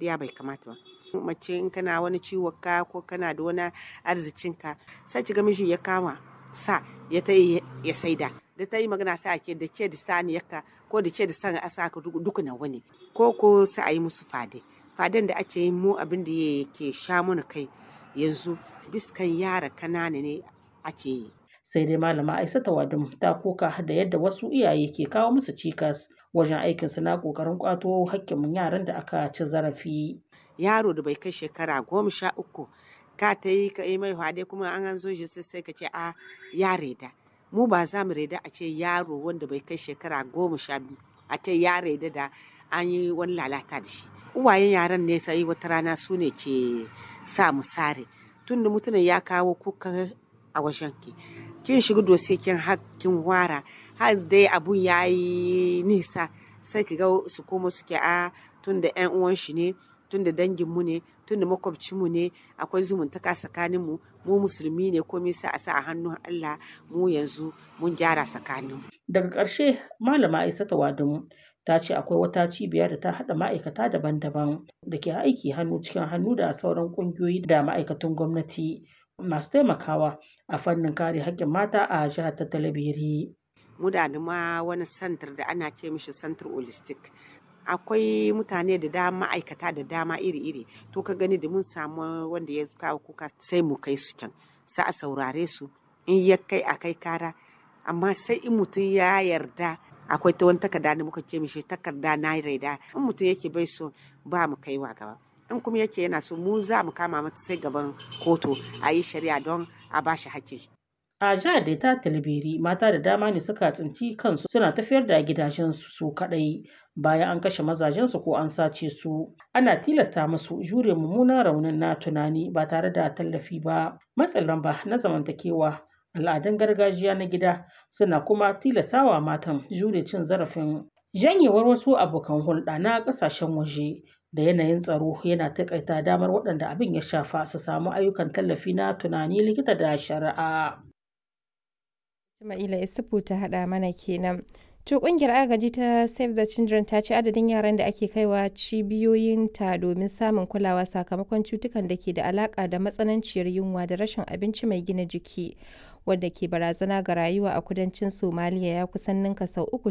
ɗiya bai kamata ba. Mace in kana wani ciwon ka ko kana da wani arzikin ka sai ki ga miji ya kama sa ya ta ya saida da ta yi magana sai ake da ke da saniyarka ko da ke da san asa ka duka na wani ko sai a yi musu faden da ake yin mu abin da yake sha mana kai yanzu biskan yara kanana ne ake yi. Sai dai malama Aisata Wadum ta koka da yadda wasu iyaye ke kawo musu cikas wajen aikin su na kokarin kwato hakkin yaran da aka ci zarafi. Yaro da bai kai shekara 13 ka ta yi ka yi mai hade kuma an zo shi sai ka ce a ya reda. Mu ba za mu reda a ce yaro wanda bai kai shekara 12 a ce ya reda da an yi wani lalata da shi. Uwayen yaran ne sai wata rana su ne ke sa mu sare tun da mutumin ya kawo kuka a wajen ki. Kin shiga dose kin hakkin wara har dai abun ya yi nisa sai ki ga su koma suke a tun da 'yan uwan shi ne tun da danginmu ne tun da makwabcinmu ne akwai zumuntaka tsakaninmu mu musulmi ne komai sai a sa a hannun Allah mu yanzu mun gyara tsakaninmu. Daga ƙarshe malama Aisata Wadum ta ce akwai wata cibiyar da ta haɗa ma'aikata daban-daban da ke aiki hannu cikin hannu da sauran ƙungiyoyi da ma'aikatan gwamnati masu taimakawa a fannin kare haƙƙin mata a jihar ta Talabiri. Mu da ma wani santar da ana ce mishi santar holistic. Akwai mutane da dama ma'aikata da dama iri-iri to ka gani da mun samu wanda ya kawo kuka sai mu kai su can sai a saurare su in ya kai a kai kara amma sai in mutum ya yarda akwai ta wani takarda da muka ce mishi takarda na raida in mutum yake bai so ba mu kaiwa gaba in kuma yake yana so mu za mu kama mata sai gaban kotu a yi shari'a don a ba shi hakkin shi. A jihar da ta Talabiri mata da dama ne suka tsinci kansu suna tafiyar da gidajensu su kaɗai bayan an kashe mazajensu ko an sace su. Ana tilasta musu jure mummunan raunin na tunani ba tare da tallafi ba. Matsin lamba na zamantakewa al'adun gargajiya na gida suna kuma tilastawa matan jure cin zarafin. Janyewar wasu abokan hulɗa na ƙasashen waje da yanayin tsaro yana taƙaita damar waɗanda abin ya shafa su samu ayyukan tallafi na tunani likita da shari'a. Ismaila Isufu ta haɗa mana kenan. To ƙungiyar agaji ta Save the Children ta ce adadin yaran da ake kaiwa cibiyoyinta domin samun kulawa sakamakon cutukan da ke da alaƙa da matsananciyar yunwa da rashin abinci mai gina jiki wadda ke barazana ga rayuwa a kudancin Somaliya ya kusan ninka sau 3